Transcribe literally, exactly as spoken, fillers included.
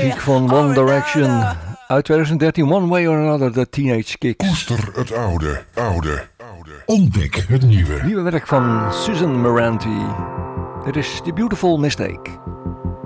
muziek van One Direction. Uit twintig dertien, One Way or Another, de Teenage Kicks. Koester het oude, oude, oude. Ontdek het nieuwe. Nieuwe werk van Susan Moranti. Dit is The Beautiful Mistake.